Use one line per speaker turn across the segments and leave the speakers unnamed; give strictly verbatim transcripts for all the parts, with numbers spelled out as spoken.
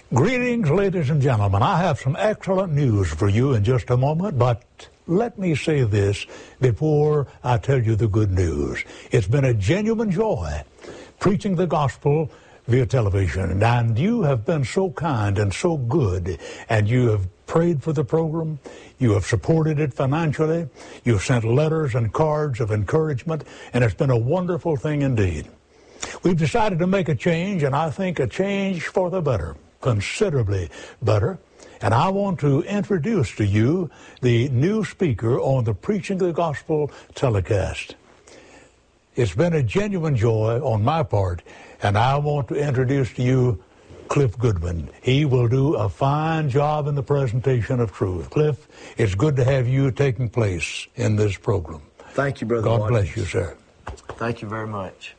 Greetings, ladies and gentlemen. I have some excellent news for you in just a moment, but let me say this before I tell you the good news. It's been a genuine joy preaching the gospel via television, and you have been so kind and so good, and you have prayed for the program, you have supported it financially, you've sent letters and cards of encouragement, and it's been a wonderful thing indeed. We've decided to make a change, and I think a change for the better, considerably better. And I want to introduce to you the new speaker on the Preaching the Gospel telecast. It's been a genuine joy on my part, and I want to introduce to you Cliff Goodman. He will do a fine job in the presentation of truth. Cliff, it's good to have you taking place in this program.
Thank you, Brother
God
Watkins.
bless you, sir.
Thank you very much.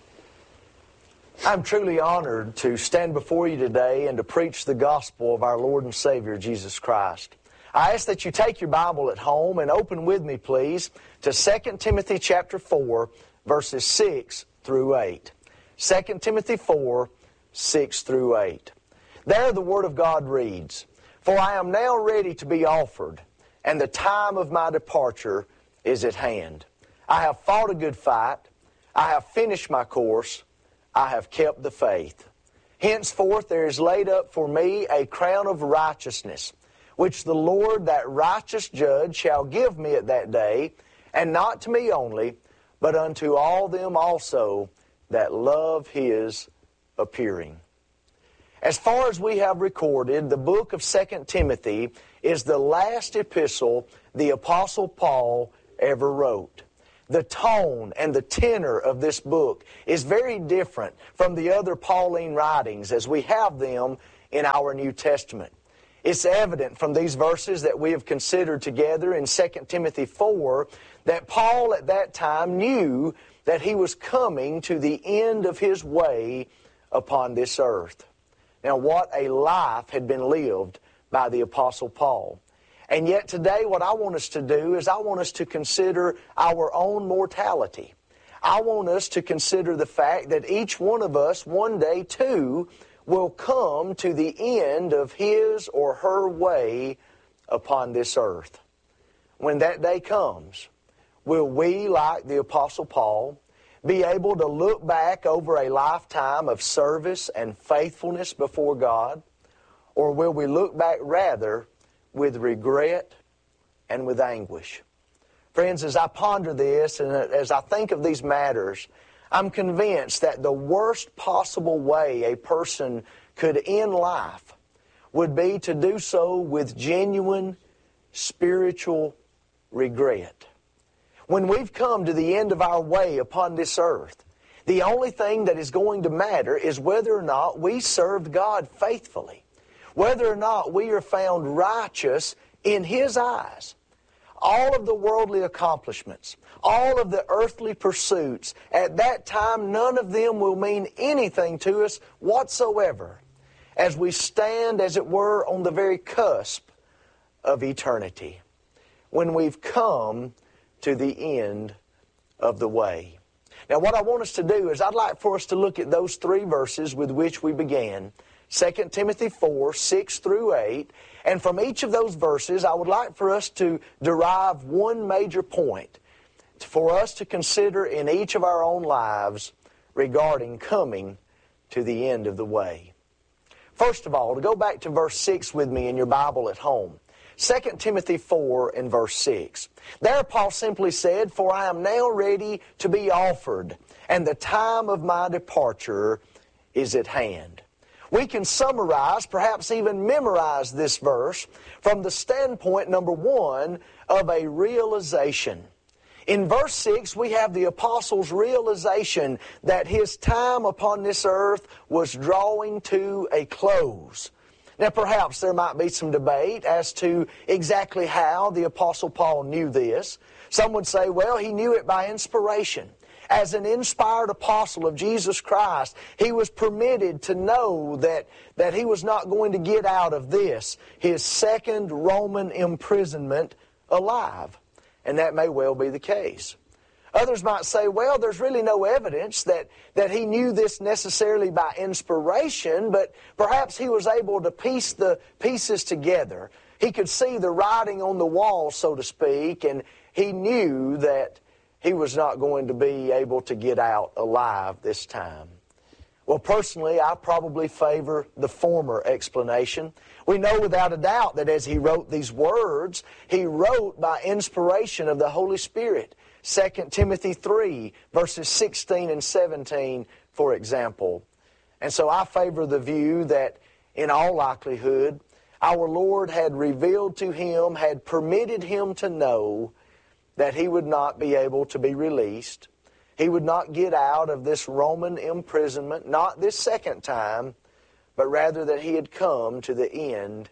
I'm truly honored to stand before you today and to preach the gospel of our Lord and Savior, Jesus Christ. I ask that you take your Bible at home and open with me, please, to Second Timothy chapter four, verses six through eight. Second Timothy four, six through eight. There the Word of God reads, "For I am now ready to be offered, and the time of my departure is at hand. I have fought a good fight. I have finished my course. I have kept the faith. Henceforth there is laid up for me a crown of righteousness, which the Lord, that righteous judge, shall give me at that day, and not to me only, but unto all them also that love His appearing." As far as we have recorded, the book of Second Timothy is the last epistle the Apostle Paul ever wrote. The tone and the tenor of this book is very different from the other Pauline writings as we have them in our New Testament. It's evident from these verses that we have considered together in Second Timothy four that Paul at that time knew that he was coming to the end of his way upon this earth. Now, what a life had been lived by the Apostle Paul. And yet today what I want us to do is I want us to consider our own mortality. I want us to consider the fact that each one of us one day too will come to the end of his or her way upon this earth. When that day comes, will we, like the Apostle Paul, be able to look back over a lifetime of service and faithfulness before God? Or will we look back rather with regret and with anguish? Friends, as I ponder this and as I think of these matters, I'm convinced that the worst possible way a person could end life would be to do so with genuine spiritual regret. When we've come to the end of our way upon this earth, the only thing that is going to matter is whether or not we served God faithfully, whether or not we are found righteous in His eyes. All of the worldly accomplishments, all of the earthly pursuits, at that time none of them will mean anything to us whatsoever as we stand, as it were, on the very cusp of eternity, when we've come to the end of the way. Now what I want us to do is I'd like for us to look at those three verses with which we began, Second Timothy four, six through eight, and from each of those verses I would like for us to derive one major point for us to consider in each of our own lives regarding coming to the end of the way. First of all, to go back to verse six with me in your Bible at home. Second Timothy four and verse six. There Paul simply said, "For I am now ready to be offered, and the time of my departure is at hand." We can summarize, perhaps even memorize this verse from the standpoint, number one, of a realization. In verse six, we have the apostle's realization that his time upon this earth was drawing to a close. Now, perhaps there might be some debate as to exactly how the Apostle Paul knew this. Some would say, well, he knew it by inspiration. As an inspired apostle of Jesus Christ, he was permitted to know that, that he was not going to get out of this, his second Roman imprisonment, alive. And that may well be the case. Others might say, well, there's really no evidence that, that he knew this necessarily by inspiration, but perhaps he was able to piece the pieces together. He could see the writing on the wall, so to speak, and he knew that he was not going to be able to get out alive this time. Well, personally, I probably favor the former explanation. We know without a doubt that as he wrote these words, he wrote by inspiration of the Holy Spirit. Second Timothy three, verses sixteen and seventeen, for example. And so I favor the view that in all likelihood, our Lord had revealed to him, had permitted him to know that he would not be able to be released. He would not get out of this Roman imprisonment, not this second time, but rather that he had come to the end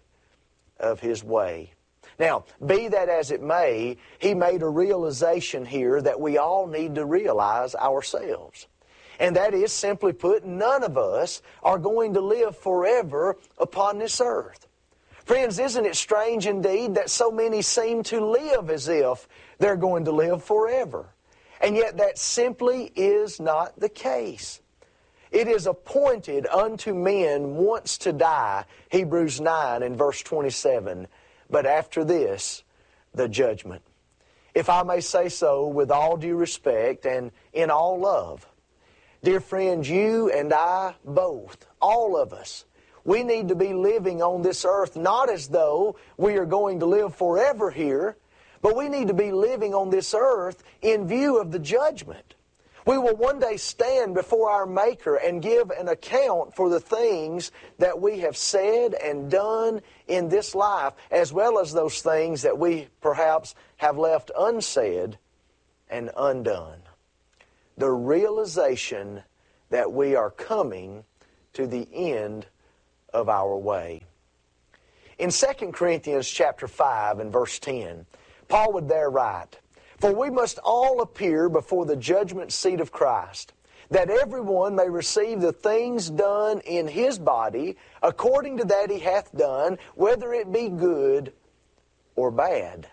of his way. Now, be that as it may, he made a realization here that we all need to realize ourselves. And that is, simply put, none of us are going to live forever upon this earth. Friends, isn't it strange indeed that so many seem to live as if they're going to live forever? And yet that simply is not the case. It is appointed unto men once to die, Hebrews nine and verse twenty-seven, but after this, the judgment. If I may say so with all due respect and in all love, dear friends, you and I both, all of us, we need to be living on this earth not as though we are going to live forever here, but we need to be living on this earth in view of the judgment. We will one day stand before our Maker and give an account for the things that we have said and done in this life, as well as those things that we perhaps have left unsaid and undone. The realization that we are coming to the end of our way. In Second Corinthians chapter five and verse ten, Paul would there write, "For we must all appear before the judgment seat of Christ, that everyone may receive the things done in his body according to that he hath done, whether it be good or bad."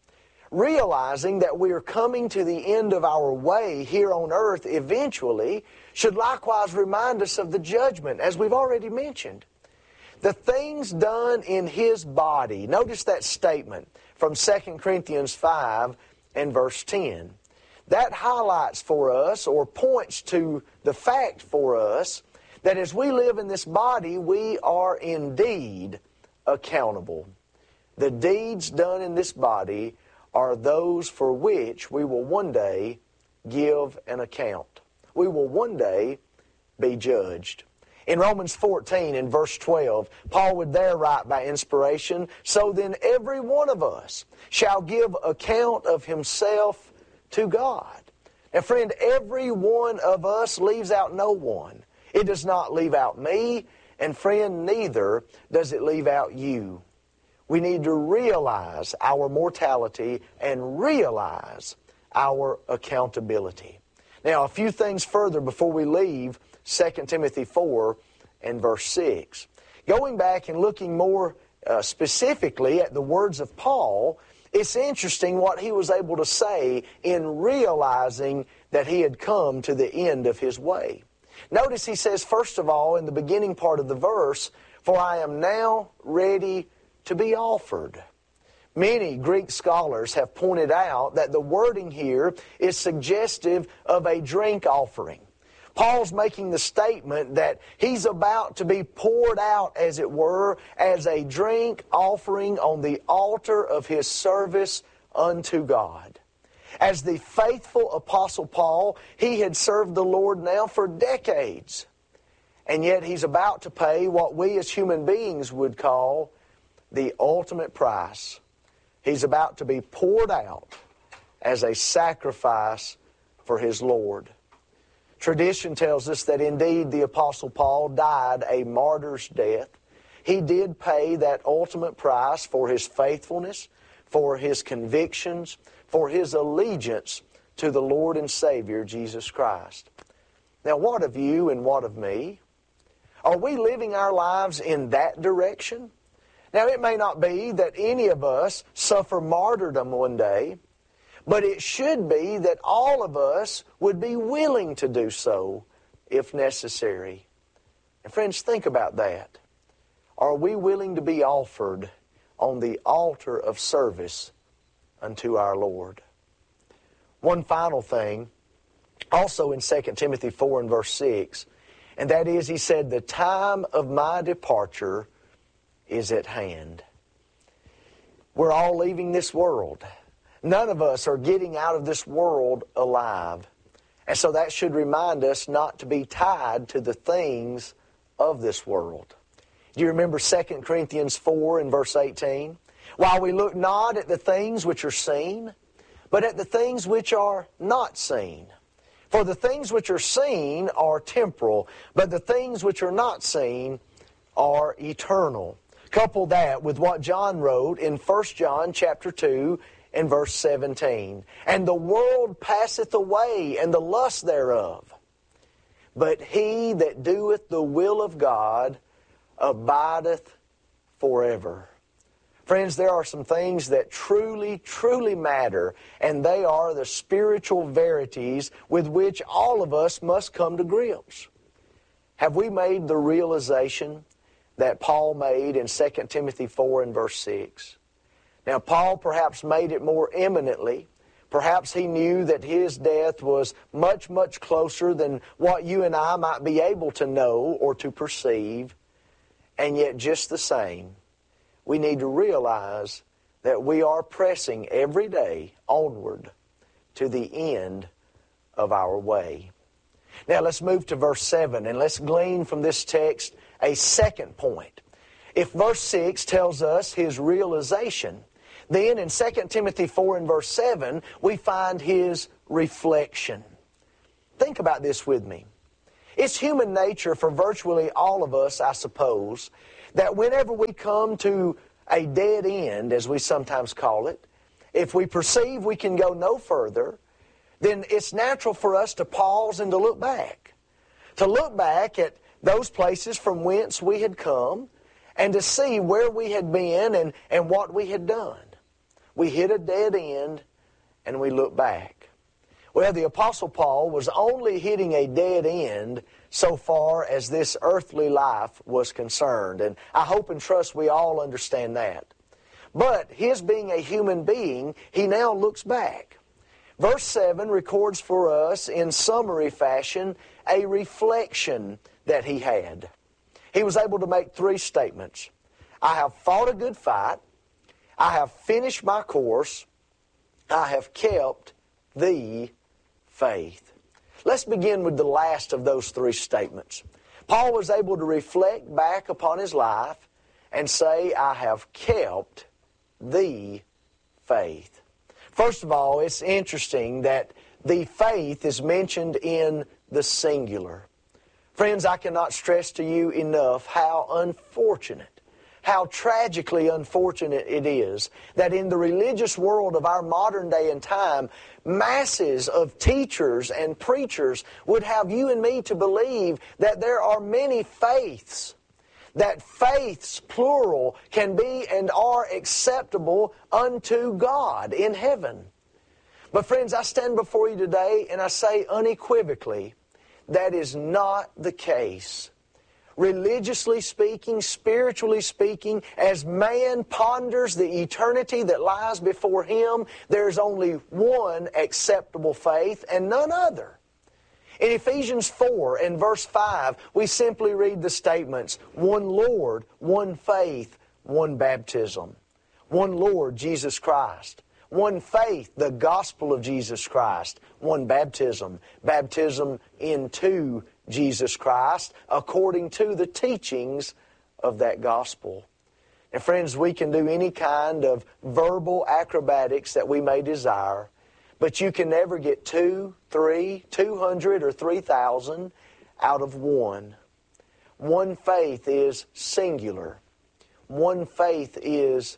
Realizing that we are coming to the end of our way here on earth eventually should likewise remind us of the judgment, as we've already mentioned. The things done in his body. Notice that statement from Second Corinthians five and verse ten. That highlights for us, or points to the fact for us, that as we live in this body, we are indeed accountable. The deeds done in this body are those for which we will one day give an account. We will one day be judged. In Romans fourteen and verse twelve, Paul would there write by inspiration, "So then every one of us shall give account of himself to God." Now friend, every one of us leaves out no one. It does not leave out me, and friend, neither does it leave out you. We need to realize our mortality and realize our accountability. Now, a few things further before we leave Second Timothy four and verse six. Going back and looking more uh, specifically at the words of Paul, it's interesting what he was able to say in realizing that he had come to the end of his way. Notice he says, first of all, in the beginning part of the verse, "For I am now ready to be offered." Many Greek scholars have pointed out that the wording here is suggestive of a drink offering. Paul's making the statement that he's about to be poured out, as it were, as a drink offering on the altar of his service unto God. As the faithful Apostle Paul, he had served the Lord now for decades. And yet he's about to pay what we as human beings would call the ultimate price. He's about to be poured out as a sacrifice for his Lord. Tradition tells us that indeed the Apostle Paul died a martyr's death. He did pay that ultimate price for his faithfulness, for his convictions, for his allegiance to the Lord and Savior Jesus Christ. Now, what of you and what of me? Are we living our lives in that direction? Now, it may not be that any of us suffer martyrdom one day, but it should be that all of us would be willing to do so if necessary. And friends, think about that. Are we willing to be offered on the altar of service unto our Lord? One final thing, also in Second Timothy four and verse six, and that is, he said, the time of my departure is at hand. We're all leaving this world. None of us are getting out of this world alive. And so that should remind us not to be tied to the things of this world. Do you remember Second Corinthians four and verse eighteen? While we look not at the things which are seen, but at the things which are not seen. For the things which are seen are temporal, but the things which are not seen are eternal. Couple that with what John wrote in First John chapter two and verse seventeen. And the world passeth away, and the lust thereof. But he that doeth the will of God abideth forever. Friends, there are some things that truly, truly matter, and they are the spiritual verities with which all of us must come to grips. Have we made the realization that Paul made in Second Timothy four and verse six? Now, Paul perhaps made it more eminently. Perhaps he knew that his death was much, much closer than what you and I might be able to know or to perceive. And yet, just the same, we need to realize that we are pressing every day onward to the end of our way. Now, let's move to verse seven, and let's glean from this text a second point. If verse six tells us his realization, then in Second Timothy four and verse seven, we find his reflection. Think about this with me. It's human nature for virtually all of us, I suppose, that whenever we come to a dead end, as we sometimes call it, if we perceive we can go no further, then it's natural for us to pause and to look back. To look back at those places from whence we had come and to see where we had been and, and what we had done. We hit a dead end and we look back. Well, the Apostle Paul was only hitting a dead end so far as this earthly life was concerned. And I hope and trust we all understand that. But his being a human being, he now looks back. Verse seven records for us in summary fashion a reflection that he had. He was able to make three statements. I have fought a good fight. I have finished my course. I have kept the faith. Let's begin with the last of those three statements. Paul was able to reflect back upon his life and say, I have kept the faith. First of all, it's interesting that the faith is mentioned in the singular. Friends, I cannot stress to you enough how unfortunate, how tragically unfortunate it is that in the religious world of our modern day and time, masses of teachers and preachers would have you and me to believe that there are many faiths, that faiths, plural, can be and are acceptable unto God in heaven. But friends, I stand before you today and I say unequivocally, that is not the case. Religiously speaking, spiritually speaking, as man ponders the eternity that lies before him, there's only one acceptable faith and none other. In Ephesians four and verse five, we simply read the statements, one Lord, one faith, one baptism. One Lord, Jesus Christ. One faith, the gospel of Jesus Christ. One baptism, baptism into Jesus Christ, according to the teachings of that gospel. And friends, we can do any kind of verbal acrobatics that we may desire, but you can never get two, three, two hundred, or three thousand out of one. One faith is singular. One faith is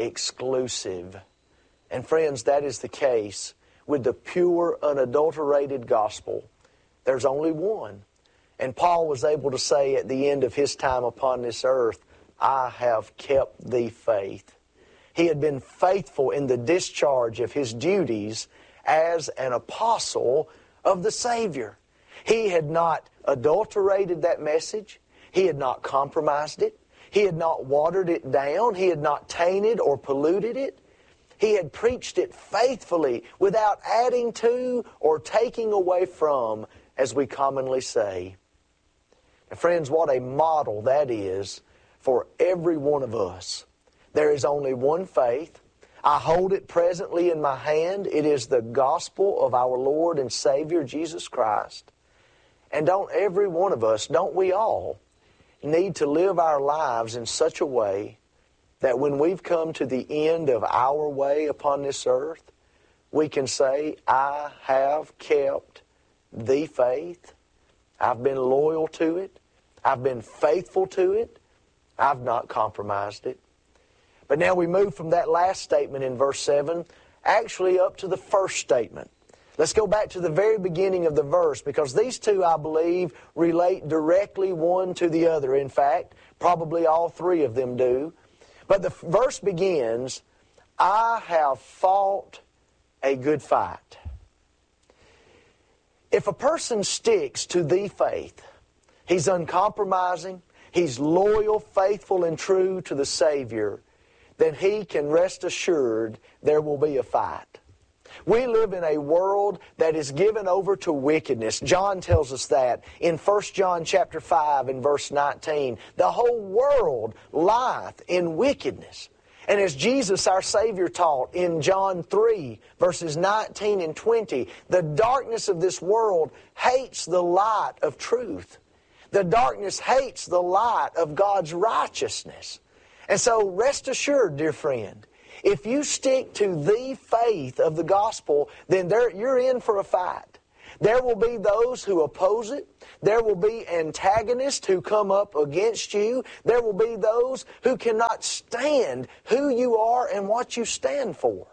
exclusive. And friends, that is the case with the pure, unadulterated gospel. There's only one. And Paul was able to say at the end of his time upon this earth, I have kept the faith. He had been faithful in the discharge of his duties as an apostle of the Savior. He had not adulterated that message. He had not compromised it. He had not watered it down. He had not tainted or polluted it. He had preached it faithfully without adding to or taking away from, as we commonly say. Now, friends, what a model that is for every one of us. There is only one faith. I hold it presently in my hand. It is the gospel of our Lord and Savior, Jesus Christ. And don't every one of us, don't we all, need to live our lives in such a way that when we've come to the end of our way upon this earth, we can say, I have kept the faith. I've been loyal to it. I've been faithful to it. I've not compromised it. But now we move from that last statement in verse seven, actually up to the first statement. Let's go back to the very beginning of the verse, because these two, I believe, relate directly one to the other. In fact, probably all three of them do. But the verse begins, I have fought a good fight. If a person sticks to the faith, he's uncompromising, he's loyal, faithful, and true to the Savior, then he can rest assured there will be a fight. We live in a world that is given over to wickedness. John tells us that in First John chapter five and verse nineteen. The whole world lieth in wickedness. And as Jesus our Savior taught in John three verses nineteen and twenty, the darkness of this world hates the light of truth. The darkness hates the light of God's righteousness. And so rest assured, dear friend, if you stick to the faith of the gospel, then there, you're in for a fight. There will be those who oppose it. There will be antagonists who come up against you. There will be those who cannot stand who you are and what you stand for.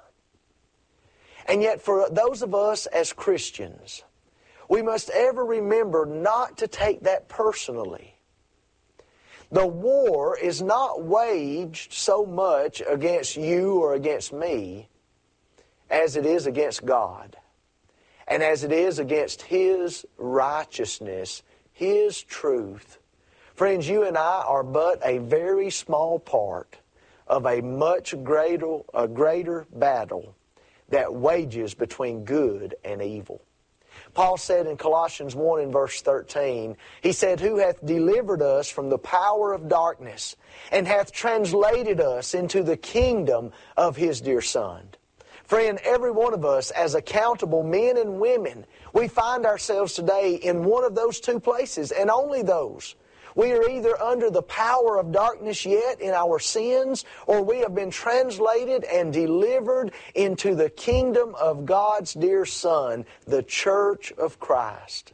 And yet for those of us as Christians, we must ever remember not to take that personally. The war is not waged so much against you or against me as it is against God, and as it is against His righteousness, His truth. Friends, you and I are but a very small part of a much greater, a greater battle that wages between good and evil. Paul said in Colossians one and verse thirteen, he said, who hath delivered us from the power of darkness, and hath translated us into the kingdom of His dear Son. Friend, every one of us as accountable men and women, we find ourselves today in one of those two places, and only those. We are either under the power of darkness yet in our sins, or we have been translated and delivered into the kingdom of God's dear Son, the church of Christ.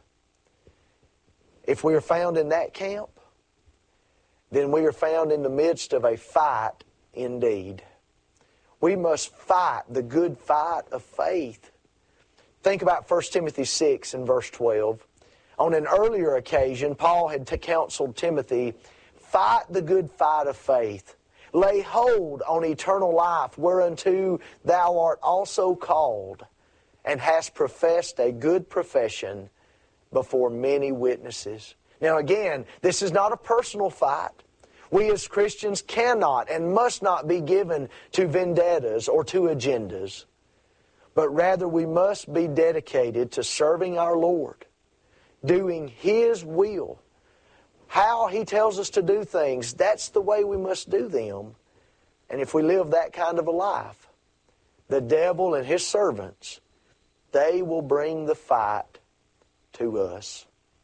If we are found in that camp, then we are found in the midst of a fight indeed. We must fight the good fight of faith. Think about First Timothy six and verse twelve. On an earlier occasion, Paul had counseled Timothy, fight the good fight of faith. Lay hold on eternal life, whereunto thou art also called, and hast professed a good profession before many witnesses. Now again, this is not a personal fight. We as Christians cannot and must not be given to vendettas or to agendas, but rather we must be dedicated to serving our Lord, doing His will. How He tells us to do things, that's the way we must do them. And if we live that kind of a life, the devil and his servants, they will bring the fight to us.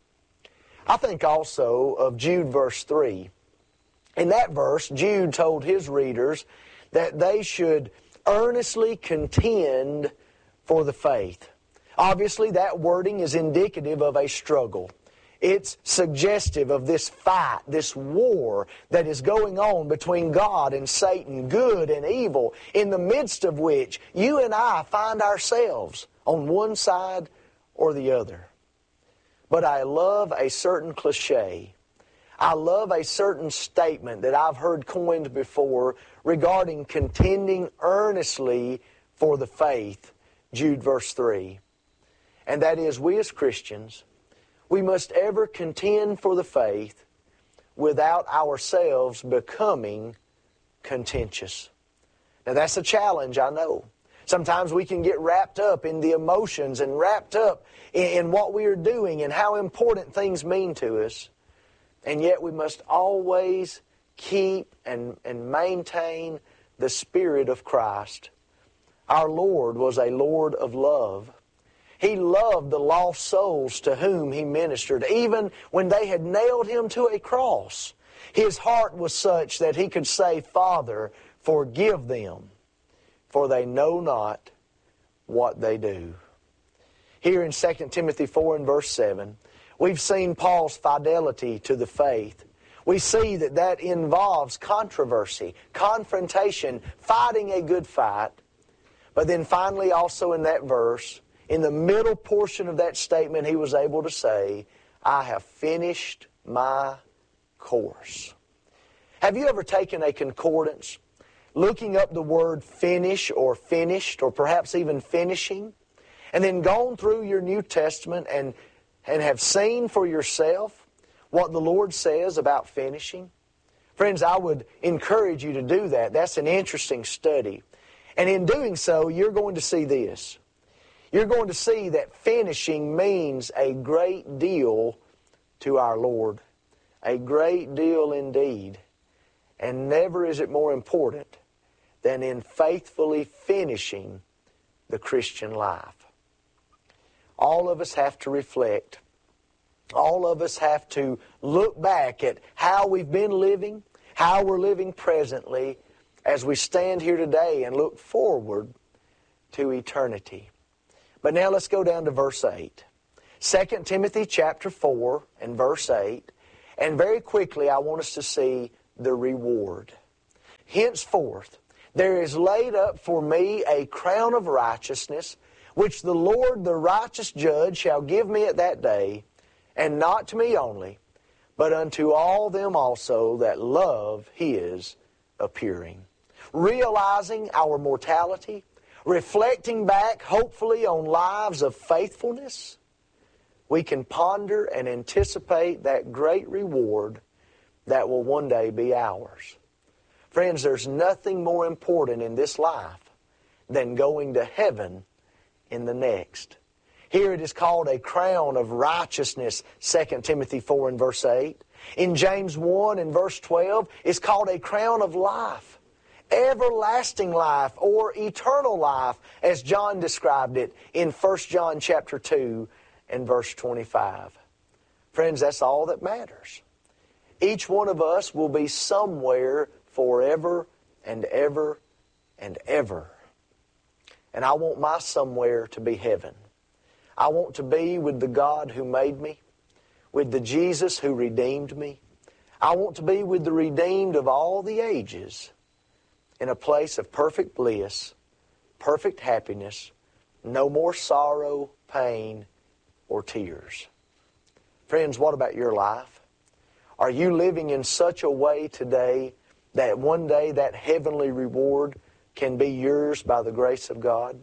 I think also of Jude verse three. In that verse, Jude told his readers that they should earnestly contend for the faith. Obviously, that wording is indicative of a struggle. It's suggestive of this fight, this war that is going on between God and Satan, good and evil, in the midst of which you and I find ourselves on one side or the other. But I love a certain cliche. I love a certain statement that I've heard coined before regarding contending earnestly for the faith, Jude verse three. And that is, we as Christians, we must ever contend for the faith without ourselves becoming contentious. Now that's a challenge, I know. Sometimes we can get wrapped up in the emotions and wrapped up in, in what we are doing and how important things mean to us. And yet we must always keep and, and maintain the Spirit of Christ. Our Lord was a Lord of love. He loved the lost souls to whom He ministered. Even when they had nailed Him to a cross, His heart was such that He could say, Father, forgive them, for they know not what they do. Here in Second Timothy four and verse seven, we've seen Paul's fidelity to the faith. We see that that involves controversy, confrontation, fighting a good fight. But then finally also in that verse, in the middle portion of that statement, he was able to say, I have finished my course. Have you ever taken a concordance, looking up the word finish or finished or perhaps even finishing, and then gone through your New Testament and, and have seen for yourself what the Lord says about finishing? Friends, I would encourage you to do that. That's an interesting study. And in doing so, you're going to see this. You're going to see that finishing means a great deal to our Lord. A great deal indeed. And never is it more important than in faithfully finishing the Christian life. All of us have to reflect. All of us have to look back at how we've been living, how we're living presently, as we stand here today and look forward to eternity. But now let's go down to verse eight. Second Timothy chapter four and verse eight. And very quickly I want us to see the reward. Henceforth there is laid up for me a crown of righteousness, which the Lord the righteous judge shall give me at that day, and not to me only, but unto all them also that love His appearing. Realizing our mortality, reflecting back hopefully on lives of faithfulness, we can ponder and anticipate that great reward that will one day be ours. Friends, there's nothing more important in this life than going to heaven in the next. Here it is called a crown of righteousness, Second Timothy four and verse eight. In James one and verse twelve, it's called a crown of life. Everlasting life or eternal life, as John described it in First John chapter two and verse twenty-five. Friends, that's all that matters. Each one of us will be somewhere forever and ever and ever. And I want my somewhere to be heaven. I want to be with the God who made me, with the Jesus who redeemed me. I want to be with the redeemed of all the ages, in a place of perfect bliss, perfect happiness, no more sorrow, pain, or tears. Friends, what about your life? Are you living in such a way today that one day that heavenly reward can be yours by the grace of God?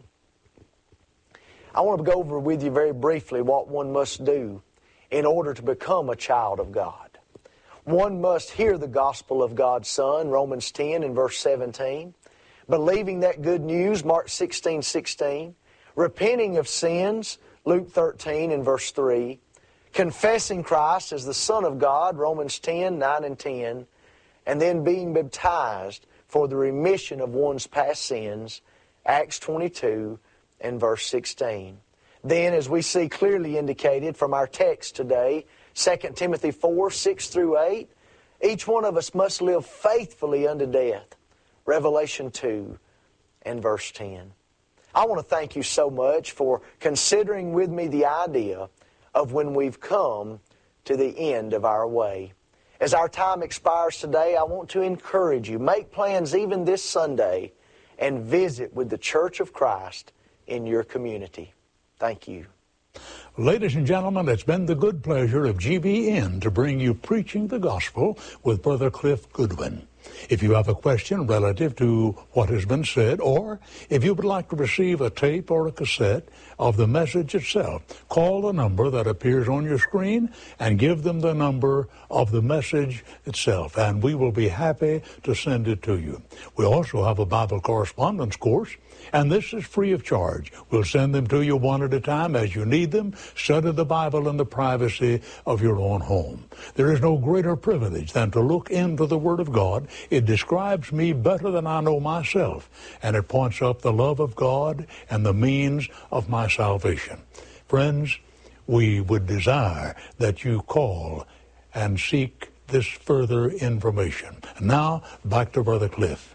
I want to go over with you very briefly what one must do in order to become a child of God. One must hear the gospel of God's Son, Romans ten and verse seventeen, believing that good news, Mark sixteen sixteen, repenting of sins, Luke thirteen and verse three, confessing Christ as the Son of God, Romans ten nine and ten, and then being baptized for the remission of one's past sins, Acts twenty-two and verse sixteen. Then, as we see clearly indicated from our text today, Second Timothy four, six through eight, each one of us must live faithfully unto death, Revelation two and verse ten. I want to thank you so much for considering with me the idea of when we've come to the end of our way. As our time expires today, I want to encourage you, make plans even this Sunday and visit with the Church of Christ in your community. Thank you.
Ladies and gentlemen, it's been the good pleasure of G B N to bring you Preaching the Gospel with Brother Cliff Goodwin. If you have a question relative to what has been said, or if you would like to receive a tape or a cassette of the message itself, call the number that appears on your screen and give them the number of the message itself, and we will be happy to send it to you. We also have a Bible correspondence course, and this is free of charge. We'll send them to you one at a time as you need them. Study the Bible in the privacy of your own home. There is no greater privilege than to look into the Word of God. It describes me better than I know myself, and it points up the love of God and the means of my salvation. Friends, we would desire that you call and seek this further information. Now, back to Brother Cliff.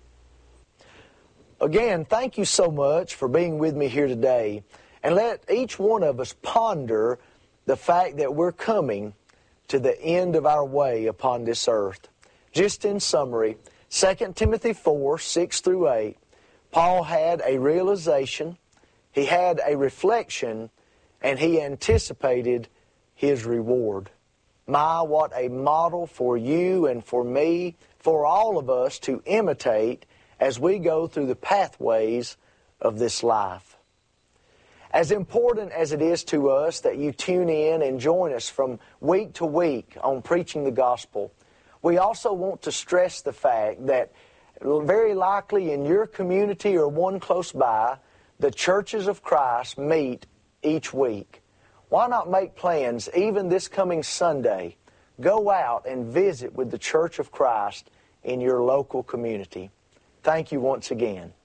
Again, thank you so much for being with me here today. And let each one of us ponder the fact that we're coming to the end of our way upon this earth. Just in summary, Second Timothy four, six through eight, Paul had a realization, he had a reflection, and he anticipated his reward. My, what a model for you and for me, for all of us to imitate as we go through the pathways of this life. As important as it is to us that you tune in and join us from week to week on Preaching the Gospel, we also want to stress the fact that very likely in your community or one close by, the churches of Christ meet each week. Why not make plans, even this coming Sunday, go out and visit with the Church of Christ in your local community? Thank you once again.